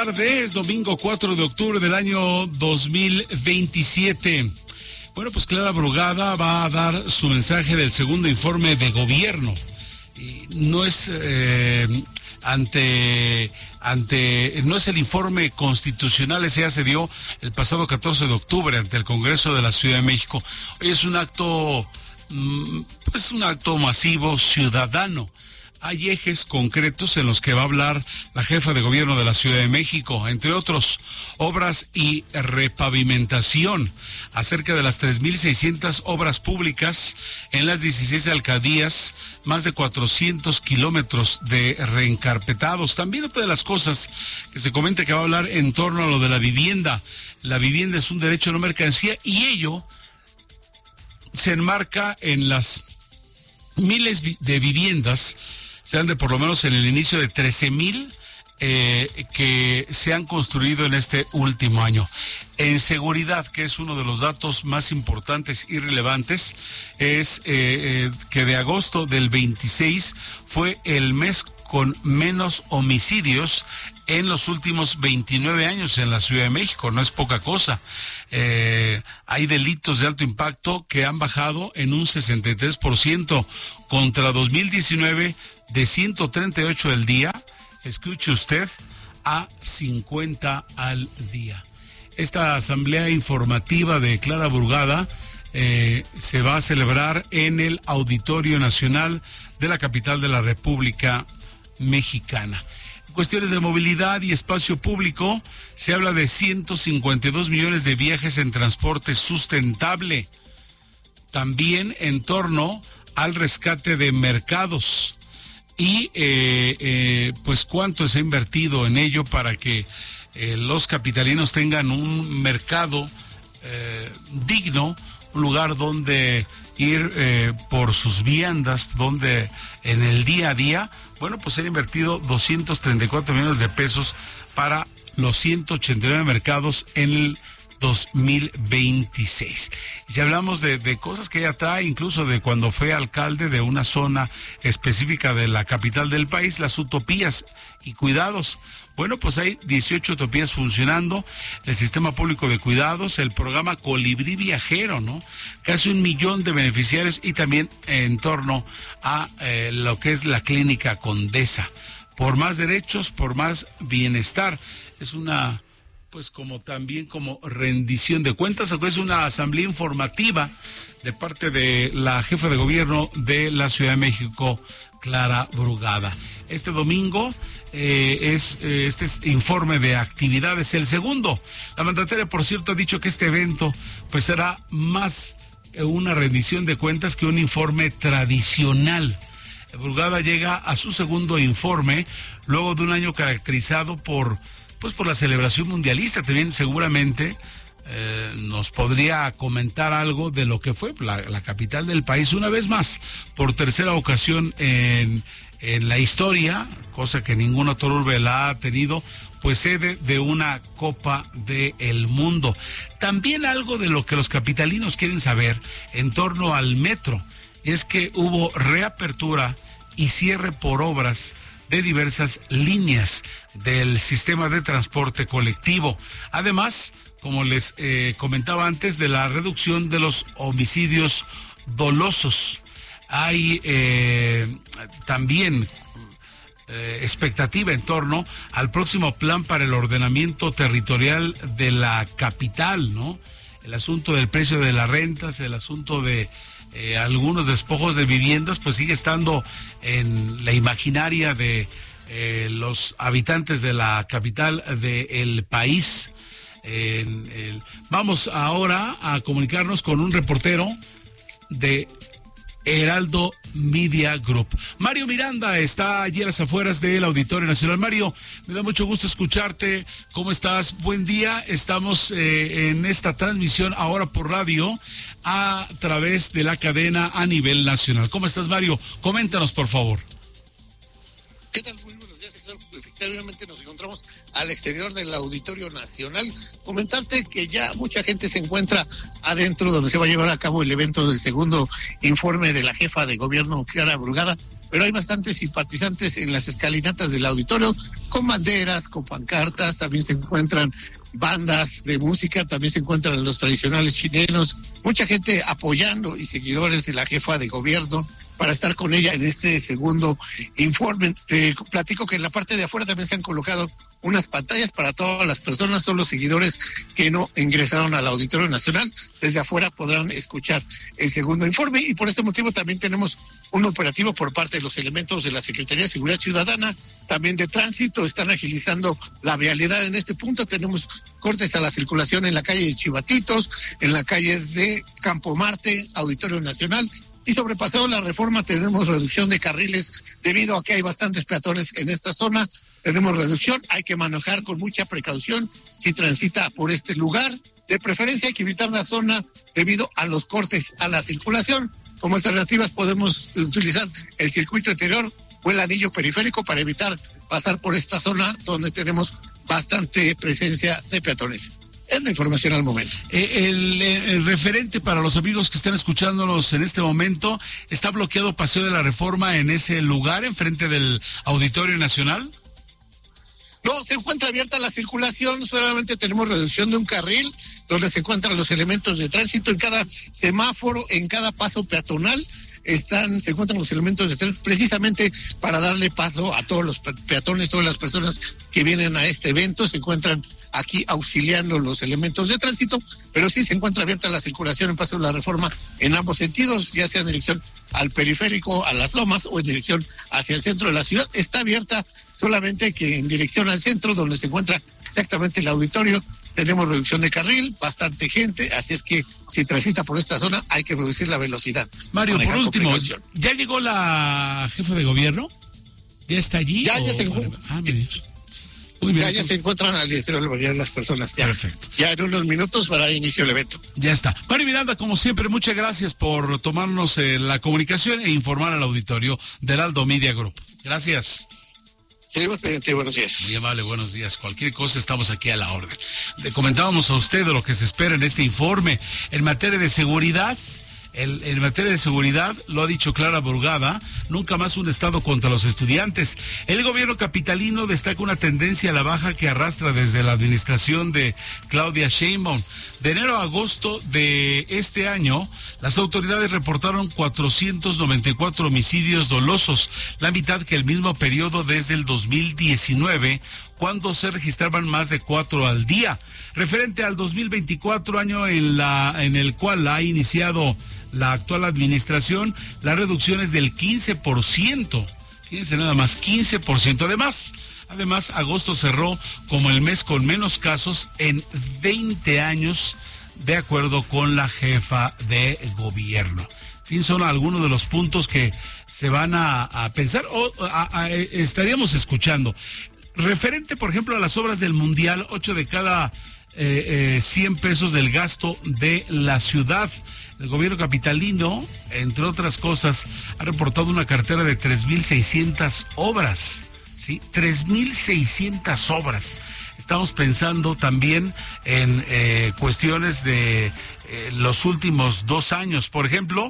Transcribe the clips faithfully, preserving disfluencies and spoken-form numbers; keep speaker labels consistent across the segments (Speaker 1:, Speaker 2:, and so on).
Speaker 1: tarde, es domingo cuatro de octubre del año dos mil veintisiete. Bueno, pues Clara Brugada va a dar su mensaje del segundo informe de gobierno. Y no es eh, ante, ante, no es el informe constitucional, ese ya se dio el pasado catorce de octubre ante el Congreso de la Ciudad de México. Hoy es un acto, pues un acto masivo ciudadano. Hay ejes concretos en los que va a hablar la jefa de gobierno de la Ciudad de México, entre otros, obras y repavimentación, acerca de las tres mil seiscientas obras públicas en las dieciséis alcaldías, más de cuatrocientos kilómetros de reencarpetados. También otra de las cosas que se comenta que va a hablar en torno a lo de la vivienda. La vivienda es un derecho no mercancía y ello se enmarca en las miles de viviendas, sean de por lo menos en el inicio de trece mil eh, que se han construido en este último año. En seguridad, que es uno de los datos más importantes y relevantes, es eh, eh, que de agosto del veintiséis fue el mes con menos homicidios en los últimos veintinueve años en la Ciudad de México. No es poca cosa. Eh, hay delitos de alto impacto que han bajado en un sesenta y tres por ciento contra dos mil diecinueve, de ciento treinta y ocho al día, escuche usted, a cincuenta al día. Esta asamblea informativa de Clara Brugada eh, se va a celebrar en el Auditorio Nacional de la capital de la República Mexicana. Cuestiones de movilidad y espacio público, se habla de ciento cincuenta y dos millones de viajes en transporte sustentable. También en torno al rescate de mercados y eh, eh, pues cuánto se ha invertido en ello para que eh, los capitalinos tengan un mercado eh, digno, un lugar donde ir eh, por sus viandas, donde en el día a día, bueno, pues se han invertido doscientos treinta y cuatro millones de pesos para los ciento ochenta y nueve mercados en el dos mil veintiséis. Y si hablamos de, de cosas que ella trae, incluso de cuando fue alcalde de una zona específica de la capital del país, las utopías y cuidados. Bueno, pues hay dieciocho utopías funcionando, el sistema público de cuidados, el programa Colibrí Viajero, ¿no? Casi un millón de beneficiarios y también en torno a eh, lo que es la clínica Condesa. Por más derechos, por más bienestar. Es una, pues como también como rendición de cuentas, aunque es una asamblea informativa de parte de la jefa de gobierno de la Ciudad de México, Clara Brugada. Este domingo eh, es eh, este es informe de actividades, el segundo. La mandataria, por cierto, ha dicho que este evento pues será más eh, una rendición de cuentas que un informe tradicional. Brugada llega a su segundo informe luego de un año caracterizado por pues por la celebración mundialista. También seguramente eh, nos podría comentar algo de lo que fue la, la capital del país una vez más, por tercera ocasión en, en la historia, cosa que ninguna otra urbe la ha tenido, pues sede de una Copa del Mundo. También algo de lo que los capitalinos quieren saber en torno al metro es que hubo reapertura y cierre por obras de diversas líneas del sistema de transporte colectivo. Además, como les eh, comentaba antes, de la reducción de los homicidios dolosos. Hay eh, también eh, expectativa en torno al próximo plan para el ordenamiento territorial de la capital, ¿no? El asunto del precio de las rentas, el asunto de Eh, algunos despojos de viviendas, pues sigue estando en la imaginaria de eh, los habitantes de la capital del país. Eh, el... Vamos ahora a comunicarnos con un reportero de Heraldo Media Group. Mario Miranda está allí a las afueras del Auditorio Nacional. Mario, me da mucho gusto escucharte. ¿Cómo estás? Buen día. Estamos eh, en esta transmisión ahora por radio a través de la cadena a nivel nacional. ¿Cómo estás, Mario? Coméntanos, por favor.
Speaker 2: ¿Qué tal? Muy buenos días. Efectivamente nos encontramos al exterior del Auditorio Nacional. Comentarte que ya mucha gente se encuentra adentro donde se va a llevar a cabo el evento del segundo informe de la jefa de gobierno, Clara Brugada, pero hay bastantes simpatizantes en las escalinatas del auditorio, con banderas, con pancartas, también se encuentran bandas de música, también se encuentran los tradicionales chilenos, mucha gente apoyando y seguidores de la jefa de gobierno para estar con ella en este segundo informe. Te platico que en la parte de afuera también se han colocado unas pantallas para todas las personas, todos los seguidores que no ingresaron al Auditorio Nacional, desde afuera podrán escuchar el segundo informe, y por este motivo también tenemos un operativo por parte de los elementos de la Secretaría de Seguridad Ciudadana, también de Tránsito, están agilizando la vialidad en este punto. Tenemos cortes a la circulación en la calle de Chivatitos, en la calle de Campo Marte, Auditorio Nacional, y sobre Paseo La Reforma tenemos reducción de carriles debido a que hay bastantes peatones en esta zona. Tenemos reducción, hay que manejar con mucha precaución si transita por este lugar. De preferencia hay que evitar la zona debido a los cortes a la circulación. Como alternativas podemos utilizar el circuito interior o el anillo periférico para evitar pasar por esta zona donde tenemos bastante presencia de peatones. Es la información al momento.
Speaker 1: Eh, el, el referente para los amigos que están escuchándonos en este momento, ¿está bloqueado Paseo de la Reforma en ese lugar, enfrente del Auditorio Nacional?
Speaker 2: No, se encuentra abierta la circulación, solamente tenemos reducción de un carril donde se encuentran los elementos de tránsito. En cada semáforo, en cada paso peatonal, están, se encuentran los elementos de tránsito precisamente para darle paso a todos los peatones, todas las personas que vienen a este evento. Se encuentran aquí auxiliando los elementos de tránsito, pero sí se encuentra abierta la circulación en Paseo de la Reforma en ambos sentidos, ya sea en dirección al periférico, a las Lomas, o en dirección hacia el centro de la ciudad. Está abierta, solamente que en dirección al centro, donde se encuentra exactamente el auditorio, tenemos reducción de carril, bastante gente, así es que si transita por esta zona hay que reducir la velocidad.
Speaker 1: Mario, por último, ¿ya llegó la jefa de gobierno? ¿Ya está allí?
Speaker 2: Ya,
Speaker 1: o...
Speaker 2: ya se encuentra.
Speaker 1: Ah, mire. Muy bien.
Speaker 2: Ya, ya se encuentran al interior de la mayoría de las personas. Ya.
Speaker 1: Perfecto.
Speaker 2: Ya en unos minutos para inicio el evento.
Speaker 1: Ya está. Mario Miranda, como siempre, muchas gracias por tomarnos eh, la comunicación e informar al auditorio del Heraldo Media Group. Gracias.
Speaker 2: Seguimos pendientes, buenos días.
Speaker 1: Muy amable, buenos días. Cualquier cosa, estamos aquí a la orden. Le comentábamos a usted de lo que se espera en este informe en materia de seguridad. El, en materia de seguridad, lo ha dicho Clara Brugada, nunca más un Estado contra los estudiantes. El gobierno capitalino destaca una tendencia a la baja que arrastra desde la administración de Claudia Sheinbaum. De enero a agosto de este año, las autoridades reportaron cuatrocientos noventa y cuatro homicidios dolosos, la mitad que el mismo periodo desde el dos mil diecinueve, cuando se registraban más de cuatro al día. Referente al dos mil veinticuatro, año en, la, en el cual ha iniciado la actual administración, la reducción es del quince por ciento. Fíjense nada más, quince por ciento. Además, además, agosto cerró como el mes con menos casos en veinte años, de acuerdo con la jefa de gobierno. En fin, son algunos de los puntos que se van a, a pensar o a, a, estaríamos escuchando. Referente, por ejemplo, a las obras del Mundial, ocho de cada eh, eh, cien pesos del gasto de la ciudad. El gobierno capitalino, entre otras cosas, ha reportado una cartera de tres mil seiscientas obras, ¿sí? tres mil seiscientas obras. Estamos pensando también en eh, cuestiones de eh, los últimos dos años. Por ejemplo,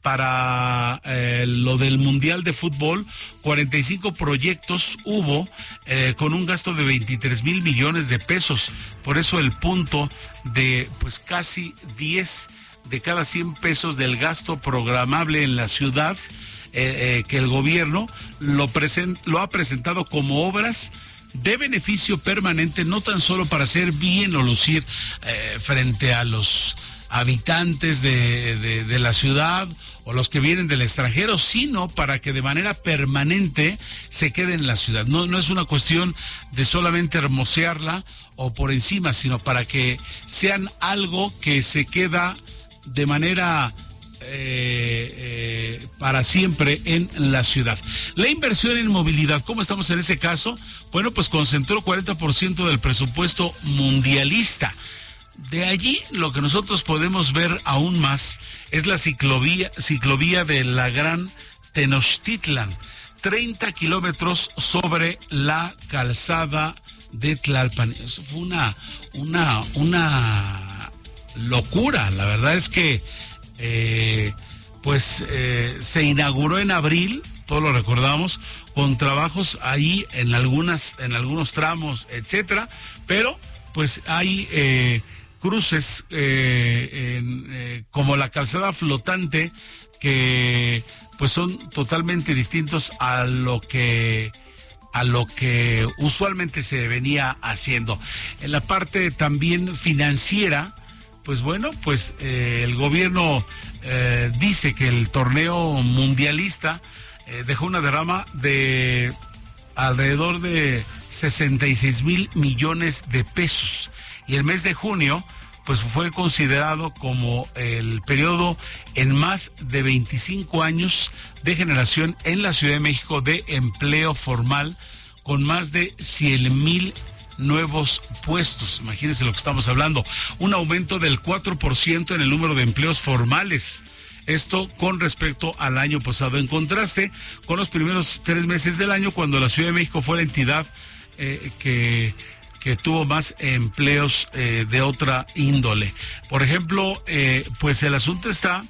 Speaker 1: para eh, lo del Mundial de Fútbol, cuarenta y cinco proyectos hubo eh, con un gasto de veintitrés mil millones de pesos. Por eso el punto de pues casi diez de cada cien pesos del gasto programable en la ciudad, eh, eh, que el gobierno lo, present, lo ha presentado como obras de beneficio permanente, no tan solo para hacer bien o lucir eh, frente a los habitantes de, de, de la ciudad o los que vienen del extranjero, sino para que de manera permanente se quede en la ciudad. No, no es una cuestión de solamente hermosearla o por encima, sino para que sean algo que se queda de manera eh, eh, para siempre en la ciudad. La inversión en movilidad, ¿cómo estamos en ese caso? Bueno, pues concentró cuarenta por ciento del presupuesto mundialista. De allí lo que nosotros podemos ver aún más es la ciclovía, ciclovía de la Gran Tenochtitlan, treinta kilómetros sobre la calzada de Tlalpan. Eso fue una, una, una locura. La verdad es que eh, pues eh, se inauguró en abril, todos lo recordamos, con trabajos ahí en algunas, en algunos tramos, etcétera, pero pues hay eh, cruces eh, en, eh, como la calzada flotante que pues son totalmente distintos a lo que a lo que usualmente se venía haciendo. En la parte también financiera, pues bueno, pues eh, el gobierno eh, dice que el torneo mundialista eh, dejó una derrama de alrededor de sesenta y seis mil millones de pesos, y el mes de junio pues fue considerado como el periodo en más de veinticinco años de generación en la Ciudad de México de empleo formal, con más de cien mil nuevos puestos. Imagínense lo que estamos hablando, un aumento del cuatro por ciento en el número de empleos formales. Esto con respecto al año pasado, en contraste con los primeros tres meses del año, cuando la Ciudad de México fue la entidad eh, que... que tuvo más empleos eh, de otra índole. Por ejemplo, eh, pues el asunto está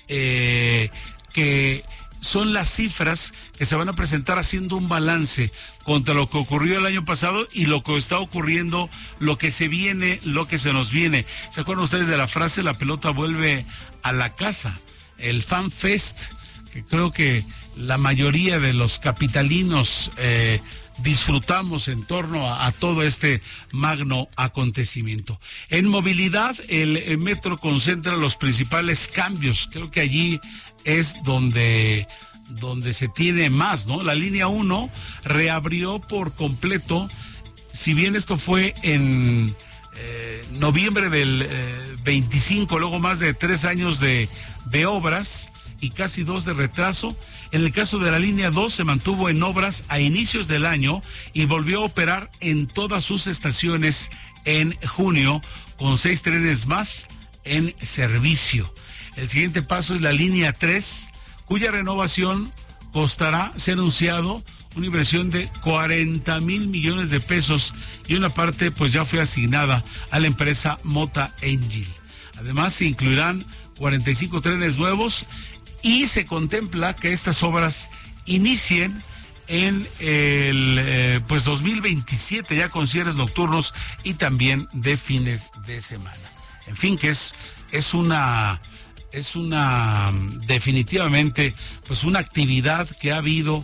Speaker 1: eh, que son las cifras que se van a presentar haciendo un balance contra lo que ocurrió el año pasado y lo que está ocurriendo, lo que se viene, lo que se nos viene. ¿Se acuerdan ustedes de la frase, la pelota vuelve a la casa? El Fan Fest, que creo que la mayoría de los capitalinos eh, disfrutamos en torno a, a todo este magno acontecimiento. En movilidad, el, el metro concentra los principales cambios. Creo que allí es donde, donde se tiene más, ¿no? La línea uno reabrió por completo, si bien esto fue en eh, noviembre del eh, veinticinco, luego más de tres años de, de obras y casi dos de retraso. En el caso de la línea dos se mantuvo en obras a inicios del año y volvió a operar en todas sus estaciones en junio, con seis trenes más en servicio. El siguiente paso es la línea tres, cuya renovación costará, se ha anunciado, una inversión de cuarenta mil millones de pesos, y una parte pues ya fue asignada a la empresa Mota Engil. Además se incluirán cuarenta y cinco trenes nuevos, y se contempla que estas obras inicien en el eh, pues dos mil veintisiete, ya con cierres nocturnos y también de fines de semana. En fin, que es es una es una definitivamente pues una actividad que ha habido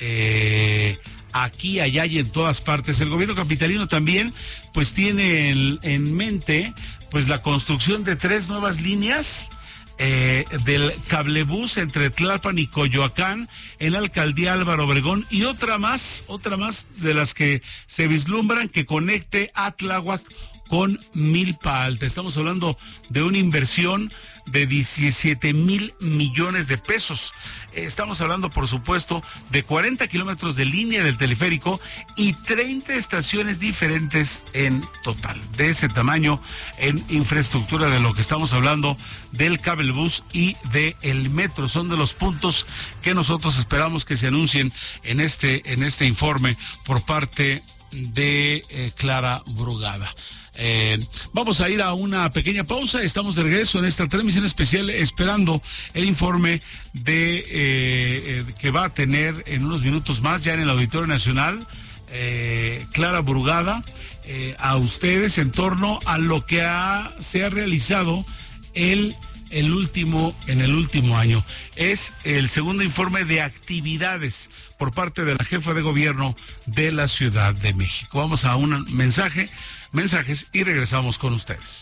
Speaker 1: eh, aquí, allá y en todas partes. El gobierno capitalino también pues tiene en, en mente pues la construcción de tres nuevas líneas Eh, del cablebús entre Tlalpan y Coyoacán en la alcaldía Álvaro Obregón, y otra más, otra más de las que se vislumbran que conecte a Tláhuac con Milpa Alta. Estamos hablando de una inversión de diecisiete mil millones de pesos. Estamos hablando, por supuesto, de cuarenta kilómetros de línea del teleférico y treinta estaciones diferentes en total. De ese tamaño en infraestructura de lo que estamos hablando, del cablebús y del metro. Son de los puntos que nosotros esperamos que se anuncien en este, en este informe por parte de eh, Clara Brugada. Eh, vamos a ir a una pequeña pausa. Estamos de regreso en esta transmisión especial, esperando el informe de eh, eh, que va a tener en unos minutos más ya en el Auditorio Nacional eh, Clara Brugada eh, a ustedes en torno a lo que ha, se ha realizado el el último en el último año. Es el segundo informe de actividades por parte de la jefa de gobierno de la Ciudad de México. Vamos a un mensaje, mensajes y regresamos con ustedes.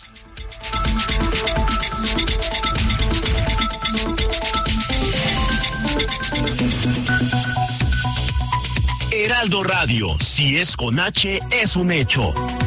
Speaker 3: Heraldo Radio, si es con H, es un hecho.